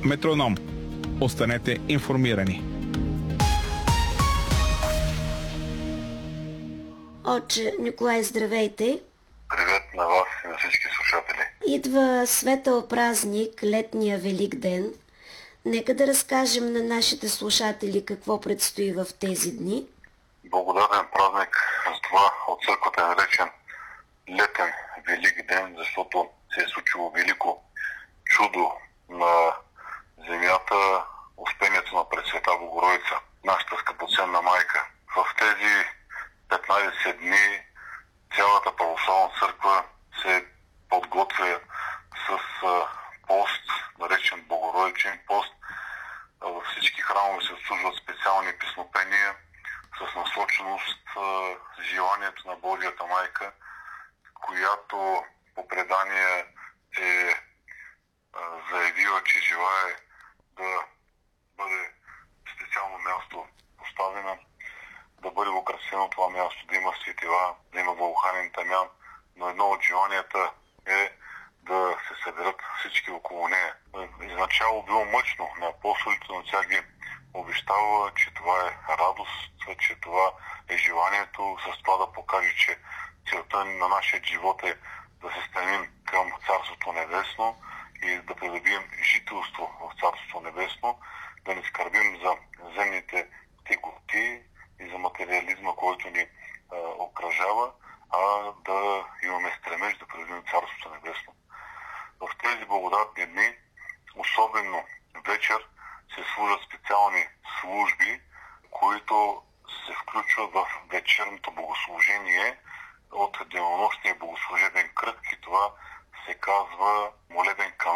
Метроном. Останете информирани. Отче Николай, здравейте! Привет на вас и на всички слушатели. Идва светъл празник, летния Велик ден. Нека да разкажем на нашите слушатели какво предстои в тези дни. Благодатен празник, с това от църквата е наречен летен Велик ден, защото се е случило велико чудо на земята, успението на Пресвета Богородица, нашата скъпоценна майка. В тези 15 дни цялата православна църква се подготвя с пост, наречен Богородичен пост. Във всички храмове се отслужват специални песнопения с насоченост желанието на Божията майка, която по предание е заявила, че желае да бъде специално място поставена, да бъде украсено това място, да има светила, да има вълханен тамян, но едно от желанията е да се съберат всички около нея. Изначало било мъчно на апостолите, но тя ги обещава, че това е радост, че това е желанието, с това да покаже, че целта на нашия живот е да се стремим към Царството Небесно и да придобием жителство в Царството Небесно, да не скърбим за земните теготи и за материализма, който ни обкръжава, а да имаме стремеж да придобием Царството Небесно. В тези благодатни дни, особено вечер, се служат специални служби, които се включват в вечерното богослужение от денонощния богослужебен кръг и това се казва молебен канон.